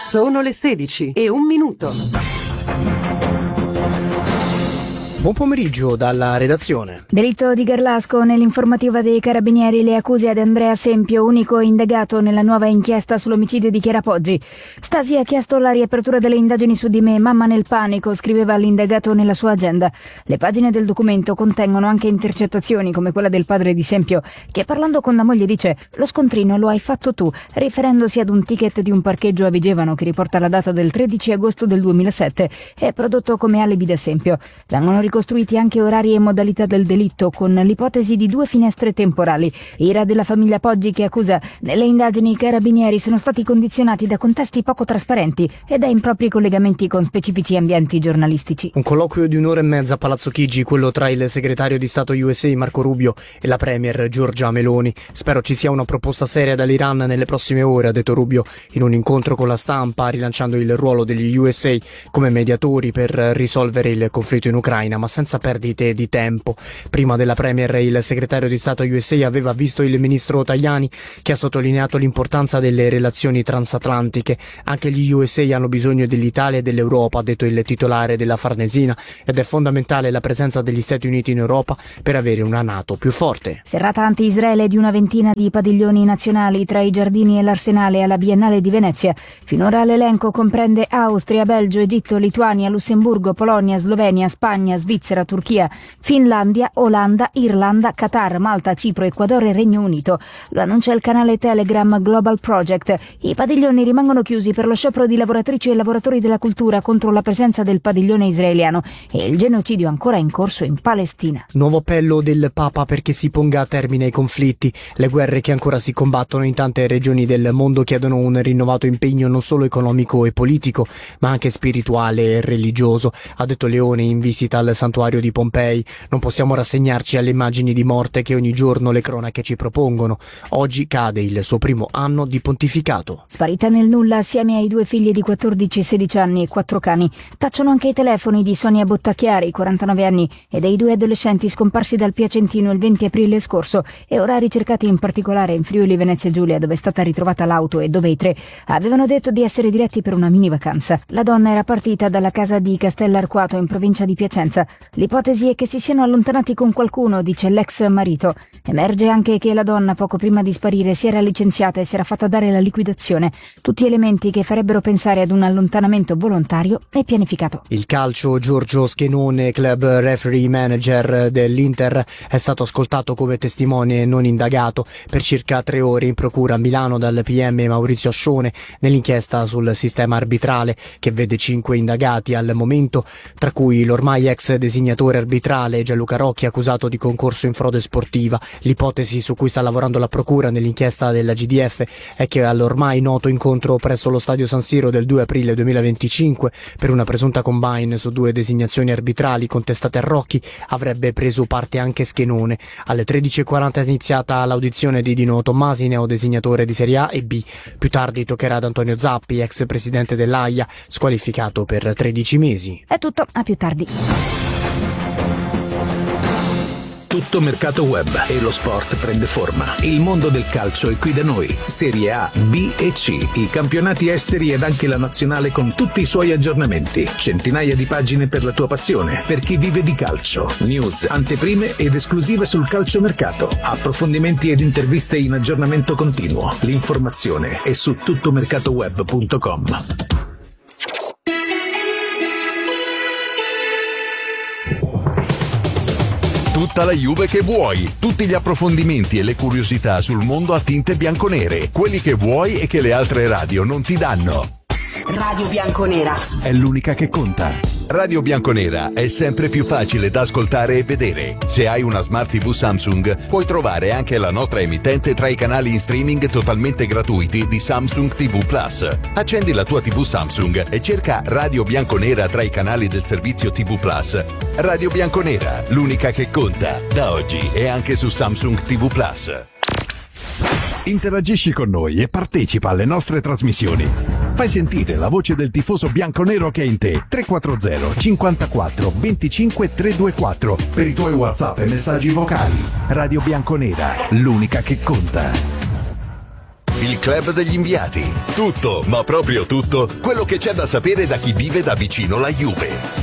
Sono le 16:01. Buon pomeriggio dalla redazione. Delitto di Garlasco. Nell'informativa dei Carabinieri le accuse ad Andrea Sempio, unico indagato nella nuova inchiesta sull'omicidio di Chiara Poggi. Stasi ha chiesto la riapertura delle indagini su di me, mamma nel panico, scriveva l'indagato nella sua agenda. Le pagine del documento contengono anche intercettazioni come quella del padre di Sempio, che parlando con la moglie dice: lo scontrino lo hai fatto tu, riferendosi ad un ticket di un parcheggio a Vigevano che riporta la data del 13 agosto del 2007 e prodotto come alibi da Sempio. Vengono ricostruiti anche orari e modalità del delitto, con l'ipotesi di 2 finestre temporali. Ira della famiglia Poggi che accusa: nelle indagini i carabinieri sono stati condizionati da contesti poco trasparenti e da impropri collegamenti con specifici ambienti giornalistici. Un colloquio di 1 ora e mezza a Palazzo Chigi, quello tra il segretario di Stato USA Marco Rubio e la premier Giorgia Meloni. Spero ci sia una proposta seria dall'Iran nelle prossime ore, ha detto Rubio in un incontro con la stampa, rilanciando il ruolo degli USA come mediatori per risolvere il conflitto in Ucraina, ma senza perdite di tempo. Prima della premier il segretario di Stato USA aveva visto il ministro Tajani, che ha sottolineato l'importanza delle relazioni transatlantiche. Anche gli USA hanno bisogno dell'Italia e dell'Europa, ha detto il titolare della Farnesina, ed è fondamentale la presenza degli Stati Uniti in Europa per avere una NATO più forte. Serata anti-Israele di una ventina di padiglioni nazionali tra i giardini e l'Arsenale alla Biennale di Venezia. Finora l'elenco comprende Austria, Belgio, Egitto, Lituania, Lussemburgo, Polonia, Slovenia, Spagna, Svizzera, Turchia, Finlandia, Olanda, Irlanda, Qatar, Malta, Cipro, Ecuador e Regno Unito. Lo annuncia il canale Telegram Global Project. I padiglioni rimangono chiusi per lo sciopero di lavoratrici e lavoratori della cultura contro la presenza del padiglione israeliano e il genocidio ancora in corso in Palestina. Nuovo appello del Papa perché si ponga a termine i conflitti. Le guerre che ancora si combattono in tante regioni del mondo chiedono un rinnovato impegno non solo economico e politico, ma anche spirituale e religioso, ha detto Leone in visita al santuario di Pompei. Non possiamo rassegnarci alle immagini di morte che ogni giorno le cronache ci propongono. Oggi cade il suo primo anno di pontificato. Sparita nel nulla assieme ai 2 figli di 14 e 16 anni e 4 cani. Tacciono anche i telefoni di Sonia Bottacchiari, 49 anni, e dei 2 adolescenti scomparsi dal Piacentino il 20 aprile scorso e ora ricercati in particolare in Friuli Venezia Giulia, dove è stata ritrovata l'auto e dove i 3 avevano detto di essere diretti per una mini vacanza. La donna era partita dalla casa di Castellarquato in provincia di Piacenza. L'ipotesi è che si siano allontanati con qualcuno, dice l'ex marito. Emerge anche che la donna poco prima di sparire si era licenziata e si era fatta dare la liquidazione. Tutti elementi che farebbero pensare ad un allontanamento volontario e pianificato. Il calcio: Giorgio Schenone, club referee manager dell'Inter, è stato ascoltato come testimone non indagato per circa 3 ore in procura a Milano dal PM Maurizio Ascione nell'inchiesta sul sistema arbitrale, che vede 5 indagati al momento, tra cui l'ormai ex designatore arbitrale Gianluca Rocchi, accusato di concorso in frode sportiva. L'ipotesi su cui sta lavorando la procura nell'inchiesta della GDF è che all'ormai noto incontro presso lo stadio San Siro del 2 aprile 2025 per una presunta combine su 2 designazioni arbitrali contestate a Rocchi avrebbe preso parte anche Schenone. Alle 13:40 è iniziata l'audizione di Dino Tommasi, neodesignatore di Serie A e B. Più tardi toccherà ad Antonio Zappi, ex presidente dell'AIA, squalificato per 13 mesi. È tutto, a più tardi. Tutto mercato web e lo sport prende forma. Il mondo del calcio è qui da noi. Serie A, B e C, i campionati esteri ed anche la nazionale con tutti i suoi aggiornamenti. Centinaia di pagine per la tua passione, per chi vive di calcio. News, anteprime ed esclusive sul calciomercato. Approfondimenti ed interviste in aggiornamento continuo. L'informazione è su tuttomercatoweb.com. Tutta la Juve che vuoi, tutti gli approfondimenti e le curiosità sul mondo a tinte bianconere, quelli che vuoi e che le altre radio non ti danno. Radio Bianconera È l'unica che conta. Radio Bianconera è sempre più facile da ascoltare e vedere. Se hai una Smart TV Samsung, puoi trovare anche la nostra emittente tra i canali in streaming totalmente gratuiti di Samsung TV Plus. Accendi la tua TV Samsung e cerca Radio Bianconera tra i canali del servizio TV Plus. Radio Bianconera, l'unica che conta, da oggi è anche su Samsung TV Plus. Interagisci con noi e partecipa alle nostre trasmissioni. Fai sentire la voce del tifoso bianconero che è in te. 340 54 25 324 per i tuoi WhatsApp e messaggi vocali. Radio Bianconera, l'unica che conta. il club degli inviati. Tutto, ma proprio tutto, quello che c'è da sapere da chi vive da vicino la Juve.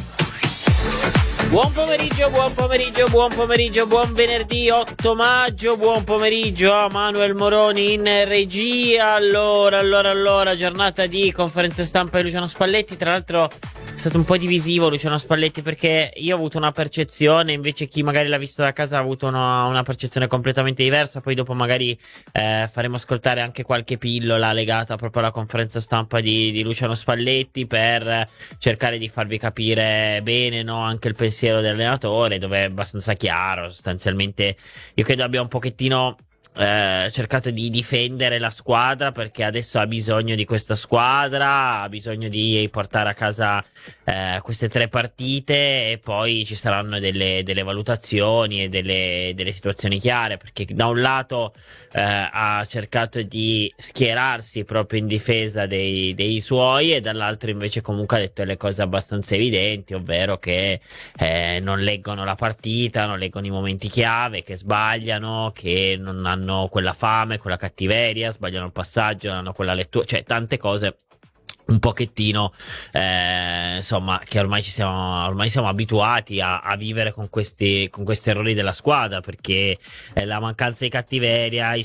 Buon pomeriggio, buon venerdì 8 maggio, buon pomeriggio a Manuel Moroni in regia. Allora, giornata di conferenza stampa di Luciano Spalletti. Tra l'altro è stato un po' divisivo Luciano Spalletti, perché io ho avuto una percezione, invece chi magari l'ha visto da casa ha avuto una percezione completamente diversa. Poi dopo magari faremo ascoltare anche qualche pillola legata proprio alla conferenza stampa di Luciano Spalletti, per cercare di farvi capire bene, no, anche il pensiero dell'allenatore, dove è abbastanza chiaro. Sostanzialmente io credo abbia un pochettino cercato di difendere la squadra, perché adesso ha bisogno di questa squadra, ha bisogno di portare a casa queste 3 partite, e poi ci saranno delle valutazioni e delle situazioni chiare, perché da un lato ha cercato di schierarsi proprio in difesa dei suoi, e dall'altro invece comunque ha detto le cose abbastanza evidenti, ovvero che non leggono la partita, non leggono i momenti chiave, che sbagliano, che non hanno quella fame, quella cattiveria, sbagliano il passaggio, non hanno quella lettura, cioè tante cose un pochettino insomma, che ormai siamo abituati a vivere con questi errori della squadra, perché la mancanza di cattiveria, i